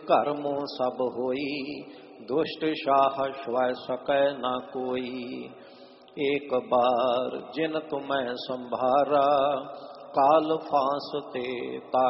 घर मोह सब होई, दुष्ट शाह श्वै सकै न कोई। एक बार जिन तुम्हें संभारा, काल फांस ते